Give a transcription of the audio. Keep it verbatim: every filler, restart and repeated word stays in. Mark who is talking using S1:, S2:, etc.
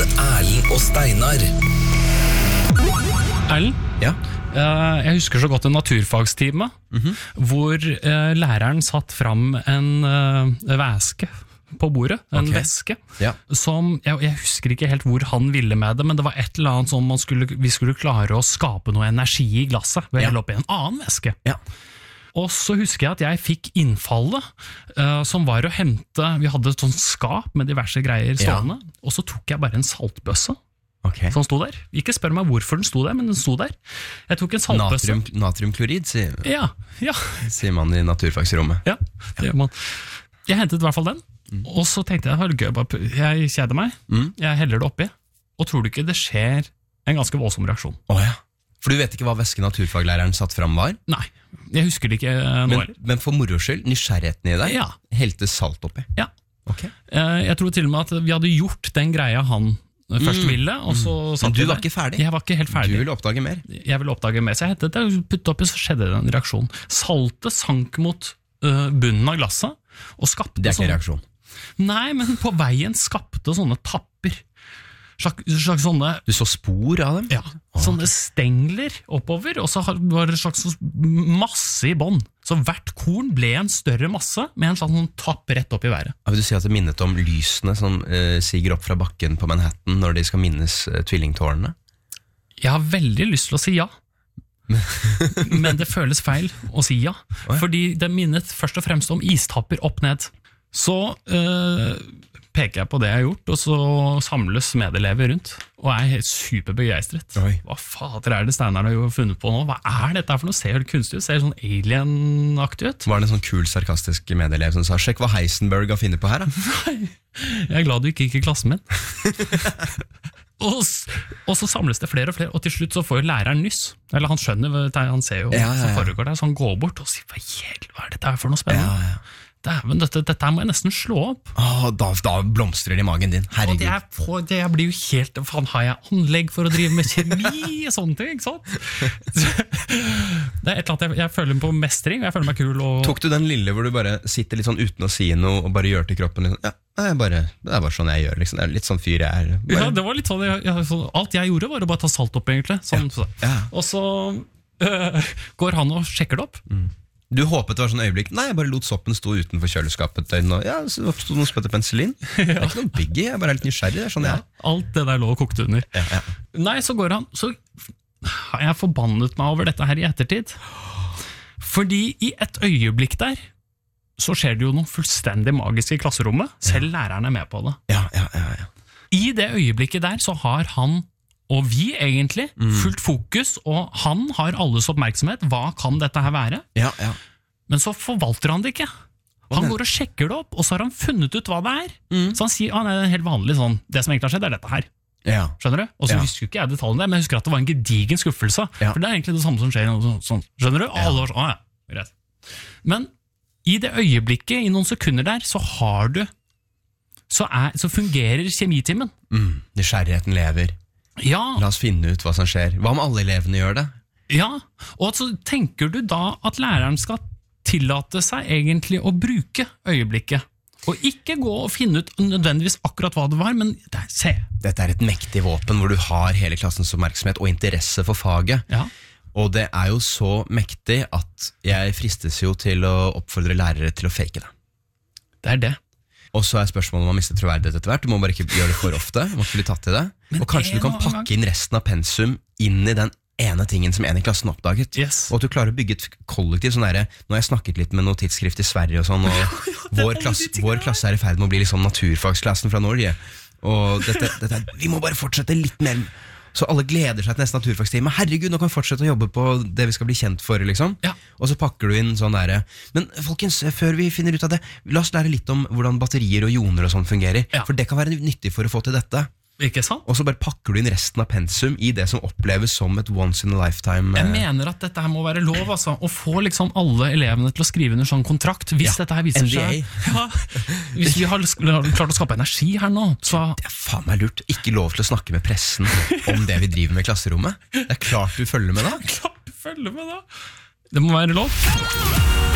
S1: Erlend og Steinar.
S2: Erlend?
S3: Ja.
S2: Uh, jeg husker så godt en naturfagstime,
S3: Mhm.
S2: hvor uh, læreren satt fram en uh, væske på bordet, en
S3: Ok.
S2: væske,
S3: Ja.
S2: som, jeg, jeg husker ikke helt hvor han ville med det, men det var et eller annet som man skulle, vi skulle klare å skape noe energi i glasset, ved å
S3: Ja.
S2: helle opp i en annen væske.
S3: Ja.
S2: Og så husker jeg at jeg fikk innfallet, uh, som var å hente, vi hadde et sånt skap med diverse greier stående, og så tok jeg bare en saltbøsse,
S3: Ok.
S2: som sto der. Ikke spør meg hvorfor den sto der, men den sto der. Jeg tok en saltbøsse.
S3: Natrium, natriumklorid, sier,
S2: Ja, ja,
S3: sier man i naturfagsrommet.
S2: ja, det gjør man. Jeg hentet i hvert fall den, og så tenkte jeg, det var gøy, bare- jeg kjeder meg,
S3: Mm.
S2: jeg heller det oppi, og tror du ikke det skjer en ganske voldsom reaksjon?
S3: Å ja. For du vet ikke hva væske naturfaglæreren satt fram var?
S2: Nei, jeg husker det ikke eh, nå
S3: Men,
S2: heller.
S3: men for moro skyld, nysgjerrigheten i deg,
S2: Ja.
S3: helte salt oppi.
S2: Ja.
S3: Ok.
S2: Eh, Jeg tror til og med at vi hadde gjort den greia han eh, først ville, og så
S3: Men
S2: satt
S3: du
S2: vi
S3: var
S2: der.
S3: ikke ferdig.
S2: Jeg var ikke helt ferdig.
S3: Du ville oppdage mer.
S2: Jeg ville oppdage mer, så jeg hentet det, og puttet oppi, så skjedde det en reaksjon. Saltet sank mot eh, bunnen av glasset, og skapte
S3: Det er ikke
S2: sånn-
S3: en reaksjon.
S2: Nei, men på veien skapte sånne tapper. Slags, slags sånne,
S3: Du så spor av dem?
S2: ja, sånne stengler oppover, og så har- var det en slags masse i bånd. Så hvert korn ble en større masse, med en sånn tapp rett opp i været.
S3: Ja, vil du si at det minnet om lysene som eh, siger opp fra bakken på Manhattan når de skal minnes eh, tvillingtårnene?
S2: Jeg har veldig lyst til å si ja. Men det føles feil å si ja,
S3: ja.
S2: fordi det minnet først og fremst om istapper opp ned. Så øh, peker jeg på det jeg har gjort, og så samles medelever rundt, og er helt superbegeistret.
S3: Oi.
S2: Hva fader er det Steinar har jo funnet på nå? Hva er dette her for noe? Ser helt kunstig ut, ser sånn alien-aktig ut.
S3: Var det en sånn kul, sarkastisk medelev som sa «Sjekk hva Heisenberg har funnet på her», da?
S2: Jeg er glad du ikke gikk i klassen min. og, s- og så samles det flere og flere, og til slutt så får jo læreren nyss. Eller han skjønner, vet du, han ser jo hva
S3: Ja, ja, ja.
S2: som foregår der, så han går bort og sier, hva, hjel, hva er dette her for noe spennende?
S3: Ja, ja.
S2: Dæven, dette, dette her må jeg nesten slå opp.
S3: Åh, da, da blomstrer det i magen din,
S2: Og
S3: herregud.
S2: det, er på, det jeg blir jo helt, faen har jeg anlegg for å drive med kjemi og sånne ting, ikke sant? Det er et eller annet, jeg, jeg føler meg på mestring, og jeg føler meg kul. Og,
S3: Tok du den lille hvor du bare sitter litt sånn uten å si noe, og bare gjør til kroppen liksom, ja, det er bare, det er bare sånn jeg gjør, liksom. Det er litt sånn fyr jeg er.
S2: ja,
S3: Bare,
S2: det var litt sånn, jeg, jeg, så, alt jeg gjorde var å bare ta salt opp egentlig. Sånn, så.
S3: ja.
S2: Og så øh, går han og sjekker det opp.
S3: Du håpet det var sånn øyeblikk, nei, jeg bare lot soppen stå utenfor kjøleskapet et døgn, og ja, så oppstod noe som heter penicillin. Det er ikke noe biggie, jeg er bare helt nysgjerrig, det er sånn jeg er.
S2: Alt det der lå og kokte under.
S3: Ja, ja.
S2: Nei, så går han, så har jeg forbannet meg over dette her i ettertid. Fordi i et øyeblikk der, så skjer det jo noe fullstendig magisk i klasserommet. Selv læreren er med på det.
S3: Ja, ja, ja, ja.
S2: I det øyeblikket der så har han, og vi egentlig, fullt fokus, og han har alles oppmerksomhet. Hva kan dette her være?
S3: Ja, ja.
S2: Men så forvalter han det ikke. Han
S3: nei.
S2: går og sjekker det opp, og så har han funnet ut hva det er. Så han sier, ah, nei, det er helt vanlig sånn, det som egentlig har skjedd er dette her.
S3: Ja.
S2: Skjønner du? Og så
S3: Ja.
S2: husker jo ikke jeg detaljene der, men jeg husker at det var en gedigen skuffelse.
S3: Ja.
S2: For det er egentlig det samme som skjer. Sånn, sånn, skjønner du? Og alle var sånn, ah, ja, greit. Men i det øyeblikket, i noen sekunder der, så har du, så, er, så fungerer kjemitimen.
S3: Mm, nysgjerrigheten lever.
S2: Ja,
S3: La oss finne ut hva som skjer. Hva om alle elevene gjør det?
S2: ja. Og så tenker du da at læreren skal tillate seg egentlig å bruke øyeblikket. Og ikke gå og finne ut nødvendigvis akkurat hva det var, men der, se.
S3: Dette er et mektig våpen hvor du har hele klassens oppmerksomhet og interesse for faget.
S2: Ja.
S3: Og det er jo så mektig at jeg fristes jo til å oppfordre lærere til å fake det.
S2: Det er det.
S3: Og så er spørsmålet om man mister troverdighet etter hvert. Du må bare ikke gjøre det for ofte. Du må ikke bli tatt i det.
S2: Men
S3: Og kanskje
S2: en
S3: du kan
S2: og annen
S3: pakke inn resten av pensum inn i den ene tingen som en i klassen oppdaget.
S2: Yes.
S3: Og at du klarer å bygge et kollektiv sånn der. Nå har jeg snakket litt med noe tidsskrift i Sverige og sånn, og vår, klasse, vår klasse er i ferd med å bli liksom naturfagsklassen fra Norge. Og dette, dette, vi må bare fortsette litt mer. Så alle gleder seg til neste naturfagstime. Herregud, nå kan vi fortsette å jobbe på det vi skal bli kjent for, liksom.
S2: Ja.
S3: Og så pakker du inn sånn der. Men folkens, før vi finner ut av det, la oss lære litt om hvordan batterier og joner og sånn fungerer.
S2: Ja.
S3: For det kan være nyttig for å få til dette.
S2: Ikke sant?
S3: Og så bare pakker du inn resten av pensum i det som oppleves som et once in a lifetime.
S2: Jeg
S3: eh,
S2: mener at dette her må være lov, altså, å få liksom alle elevene til å skrive under sånn kontrakt, hvis
S3: Ja,
S2: dette her viser
S3: N D A.
S2: seg. Ja, hvis vi har klart å skape energi her nå, så
S3: Det er faen meg lurt. Ikke lov til å snakke med pressen om det vi driver med i klasserommet. Det er klart du følger med da.
S2: klart du følger med da. Det må være lov.